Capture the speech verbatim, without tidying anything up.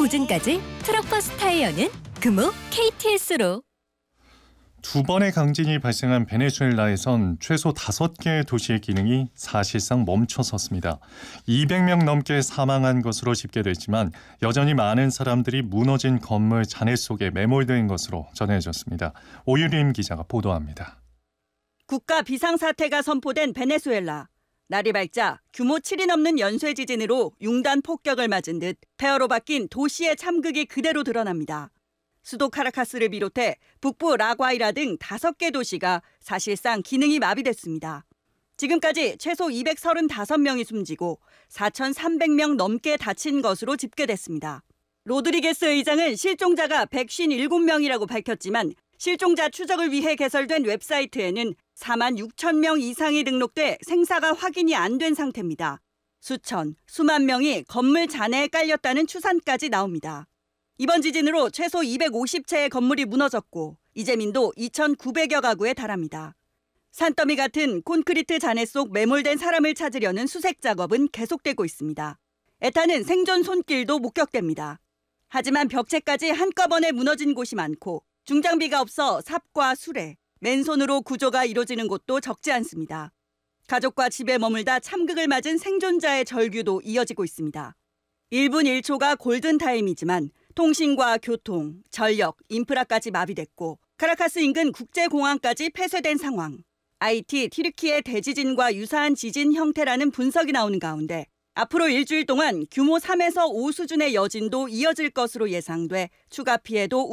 보증까지 트럭버스 타이어는 금호 케이티에스로. 두 번의 강진이 발생한 베네수엘라에선 최소 다섯 개의 도시의 기능이 사실상 멈춰섰습니다. 이백 명 넘게 사망한 것으로 집계됐지만 여전히 많은 사람들이 무너진 건물 잔해 속에 매몰된 것으로 전해졌습니다. 오유림 기자가 보도합니다. 국가 비상사태가 선포된 베네수엘라. 날이 밝자 규모 칠이 넘는 연쇄 지진으로 융단 폭격을 맞은 듯 폐허로 바뀐 도시의 참극이 그대로 드러납니다. 수도 카라카스를 비롯해 북부 라과이라 등 다섯 개 도시가 사실상 기능이 마비됐습니다. 지금까지 최소 이백삼십오 명이 숨지고 사천삼백 명 넘게 다친 것으로 집계됐습니다. 로드리게스 의장은 실종자가 백오십칠 명이라고 밝혔지만 실종자 추적을 위해 개설된 웹사이트에는 사만 육천 명 이상이 등록돼 생사가 확인이 안 된 상태입니다. 수천, 수만 명이 건물 잔해에 깔렸다는 추산까지 나옵니다. 이번 지진으로 최소 이백오십 채의 건물이 무너졌고 이재민도 이천구백여 가구에 달합니다. 산더미 같은 콘크리트 잔해 속 매몰된 사람을 찾으려는 수색 작업은 계속되고 있습니다. 애타는 생존 손길도 목격됩니다. 하지만 벽체까지 한꺼번에 무너진 곳이 많고 중장비가 없어 삽과 수레, 맨손으로 구조가 이루어지는 곳도 적지 않습니다. 가족과 집에 머물다 참극을 맞은 생존자의 절규도 이어지고 있습니다. 일 분 일 초가 골든타임이지만 통신과 교통, 전력, 인프라까지 마비됐고 카라카스 인근 국제공항까지 폐쇄된 상황. 아이티 티르키의 대지진과 유사한 지진 형태라는 분석이 나오는 가운데 앞으로 일주일 동안 규모 삼에서 오 수준의 여진도 이어질 것으로 예상돼 추가 피해도